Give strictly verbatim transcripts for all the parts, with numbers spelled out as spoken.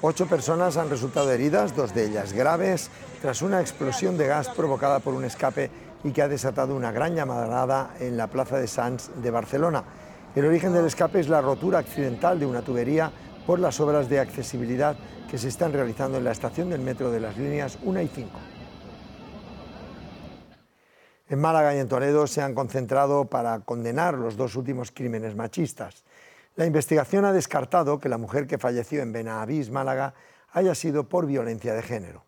Ocho personas han resultado heridas, dos de ellas graves, tras una explosión de gas provocada por un escape y que ha desatado una gran llamarada en la plaza de Sants de Barcelona. El origen del escape es la rotura accidental de una tubería por las obras de accesibilidad que se están realizando en la estación del metro de las líneas uno y cinco. En Málaga y en Toledo se han concentrado para condenar los dos últimos crímenes machistas. La investigación ha descartado que la mujer que falleció en Benavís, Málaga, haya sido por violencia de género.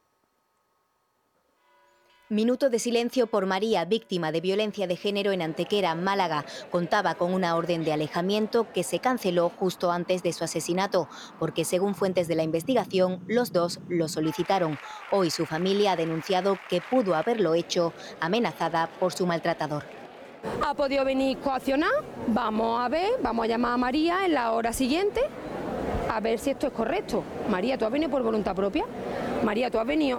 Minuto de silencio por María, víctima de violencia de género en Antequera, Málaga. Contaba con una orden de alejamiento que se canceló justo antes de su asesinato, porque según fuentes de la investigación, los dos lo solicitaron. Hoy su familia ha denunciado que pudo haberlo hecho amenazada por su maltratador. Ha podido venir coaccionar, vamos a ver, vamos a llamar a María en la hora siguiente a ver si esto es correcto. María, ¿tú has venido por voluntad propia? María, ¿tú has venido...?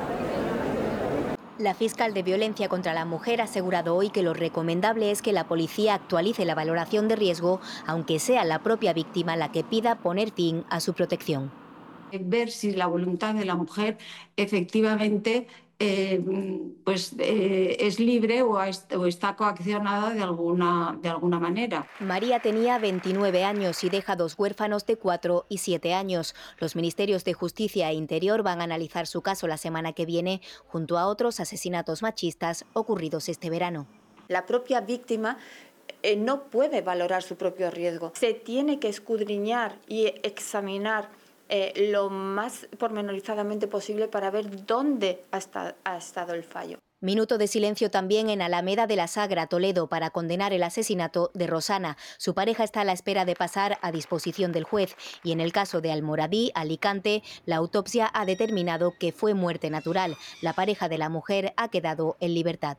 La fiscal de Violencia contra la Mujer ha asegurado hoy que lo recomendable es que la policía actualice la valoración de riesgo, aunque sea la propia víctima la que pida poner fin a su protección. Ver si la voluntad de la mujer efectivamente eh, pues, eh, es libre o, es, o está coaccionada de alguna, de alguna manera. María tenía veintinueve años y deja dos huérfanos de cuatro y siete años. Los ministerios de Justicia e Interior van a analizar su caso la semana que viene, junto a otros asesinatos machistas ocurridos este verano. La propia víctima eh, no puede valorar su propio riesgo. Se tiene que escudriñar y examinar Eh, lo más pormenorizadamente posible para ver dónde ha, esta, ha estado el fallo. Minuto de silencio también en Alameda de la Sagra, Toledo, para condenar el asesinato de Rosana. Su pareja está a la espera de pasar a disposición del juez y en el caso de Almoradí, Alicante, la autopsia ha determinado que fue muerte natural. La pareja de la mujer ha quedado en libertad.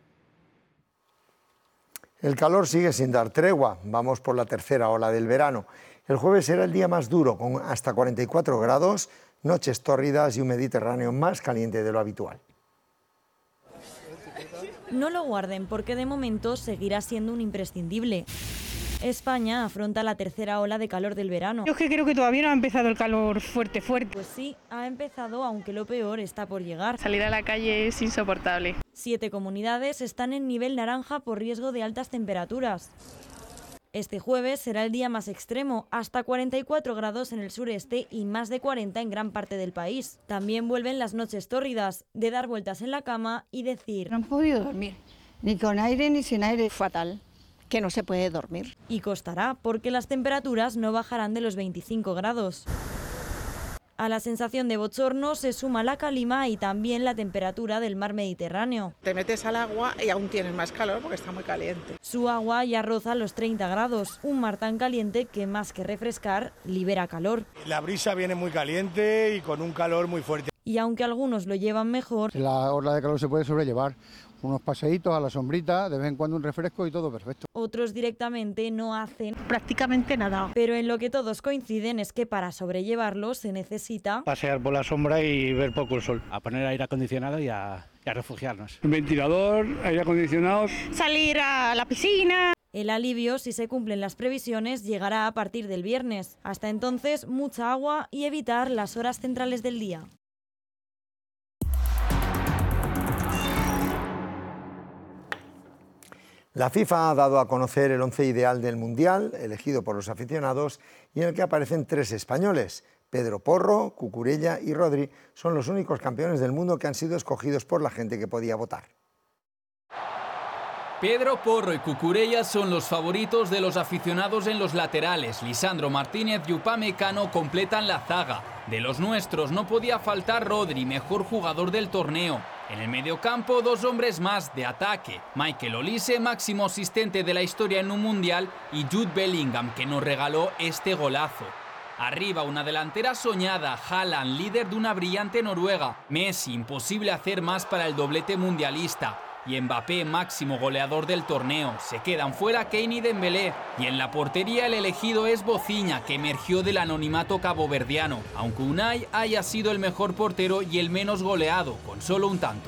El calor sigue sin dar tregua. Vamos por la tercera ola del verano. El jueves será el día más duro, con hasta cuarenta y cuatro grados, noches tórridas y un Mediterráneo más caliente de lo habitual. No lo guarden, porque de momento seguirá siendo un imprescindible. España afronta la tercera ola de calor del verano. Yo es que creo que todavía no ha empezado el calor fuerte, fuerte. Pues sí, ha empezado, aunque lo peor está por llegar. Salir a la calle es insoportable. Siete comunidades están en nivel naranja por riesgo de altas temperaturas. Este jueves será el día más extremo, hasta cuarenta y cuatro grados en el sureste y más de cuarenta en gran parte del país. También vuelven las noches tórridas, de dar vueltas en la cama y decir... No he podido dormir, ni con aire ni sin aire. Fatal, que no se puede dormir. Y costará, porque las temperaturas no bajarán de los veinticinco grados. A la sensación de bochorno se suma la calima y también la temperatura del mar Mediterráneo. Te metes al agua y aún tienes más calor porque está muy caliente. Su agua ya roza los treinta grados, un mar tan caliente que más que refrescar, libera calor. La brisa viene muy caliente y con un calor muy fuerte. Y aunque algunos lo llevan mejor... La ola de calor se puede sobrellevar. Unos paseitos a la sombrita, de vez en cuando un refresco y todo perfecto. Otros directamente no hacen prácticamente nada. Pero en lo que todos coinciden es que para sobrellevarlo se necesita... pasear por la sombra y ver poco el sol. A poner aire acondicionado y a, y a refugiarnos. Un ventilador, aire acondicionado. Salir a la piscina. El alivio, si se cumplen las previsiones, llegará a partir del viernes. Hasta entonces, mucha agua y evitar las horas centrales del día. La FIFA ha dado a conocer el once ideal del Mundial, elegido por los aficionados, y en el que aparecen tres españoles. Pedro Porro, Cucurella y Rodri son los únicos campeones del mundo que han sido escogidos por la gente que podía votar. Pedro Porro y Cucurella son los favoritos de los aficionados en los laterales. Lisandro Martínez y Upamecano completan la zaga. De los nuestros no podía faltar Rodri, mejor jugador del torneo. En el mediocampo, dos hombres más de ataque. Michael Olise, máximo asistente de la historia en un mundial, y Jude Bellingham, que nos regaló este golazo. Arriba, una delantera soñada, Haaland, líder de una brillante Noruega. Messi, imposible hacer más para el doblete mundialista. Y Mbappé, máximo goleador del torneo. Se quedan fuera Kane y Dembélé. Y en la portería el elegido es Bociña, que emergió del anonimato caboverdiano, aunque Unai haya sido el mejor portero y el menos goleado, con solo un tanto.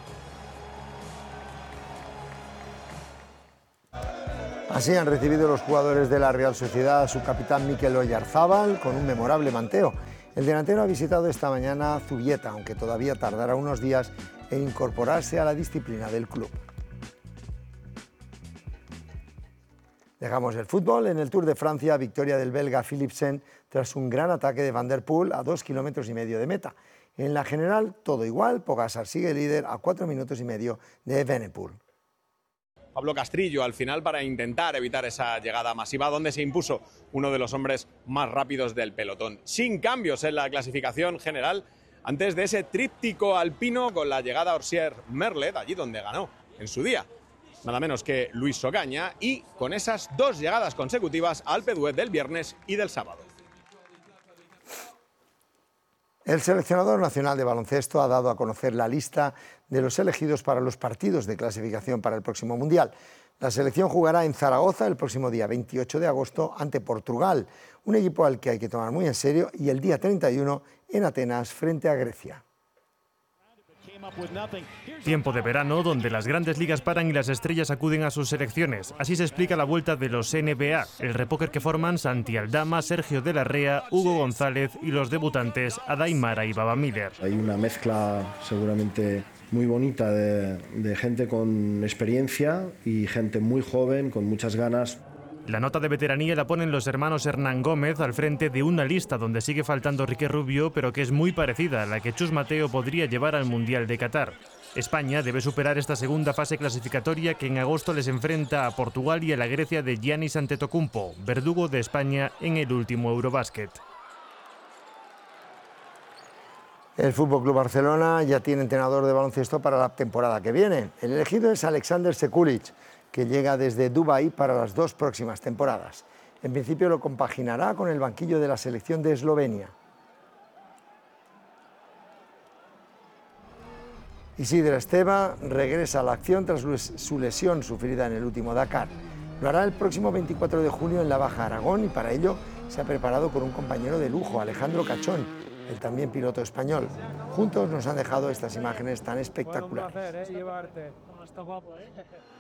Así han recibido los jugadores de la Real Sociedad a su capitán Mikel Oyarzábal con un memorable manteo. El delantero ha visitado esta mañana Zubieta, aunque todavía tardará unos días en incorporarse a la disciplina del club. Dejamos el fútbol. En el Tour de Francia, victoria del belga Philipsen tras un gran ataque de Van der Poel a dos kilómetros y medio de meta. En la general, todo igual, Pogačar sigue líder a cuatro minutos y medio de Evenepoel. Pablo Castrillo al final para intentar evitar esa llegada masiva, donde se impuso uno de los hombres más rápidos del pelotón. Sin cambios en la clasificación general, antes de ese tríptico alpino con la llegada a Orsier-Merlet, allí donde ganó en su día nada menos que Luis Ocaña, y con esas dos llegadas consecutivas al Alpe d'Huez del viernes y del sábado. El seleccionador nacional de baloncesto ha dado a conocer la lista de los elegidos para los partidos de clasificación para el próximo Mundial. La selección jugará en Zaragoza el próximo día veintiocho de agosto ante Portugal, un equipo al que hay que tomar muy en serio, y el día treinta y uno en Atenas frente a Grecia. Tiempo de verano donde las grandes ligas paran y las estrellas acuden a sus selecciones. Así se explica la vuelta de los N B A, el repóquer que forman Santi Aldama, Sergio de la Rea, Hugo González y los debutantes Adaimara y Baba Miller. Hay una mezcla seguramente muy bonita de, de gente con experiencia y gente muy joven, con muchas ganas. La nota de veteranía la ponen los hermanos Hernán Gómez al frente de una lista donde sigue faltando Riquel Rubio, pero que es muy parecida a la que Chus Mateo podría llevar al Mundial de Qatar. España debe superar esta segunda fase clasificatoria que en agosto les enfrenta a Portugal y a la Grecia de Giannis Antetokounmpo, verdugo de España en el último Eurobásquet. El F C Barcelona ya tiene entrenador de baloncesto para la temporada que viene. El elegido es Alexander Sekulic, que llega desde Dubái para las dos próximas temporadas. En principio lo compaginará con el banquillo de la selección de Eslovenia. Isidre Esteva regresa a la acción tras su lesión sufrida en el último Dakar. Lo hará el próximo veinticuatro de junio en la Baja Aragón y para ello se ha preparado con un compañero de lujo, Alejandro Cachón, el también piloto español. Juntos nos han dejado estas imágenes tan espectaculares. Bueno, un placer, ¿eh? Llevarte. Está guapo, ¿eh?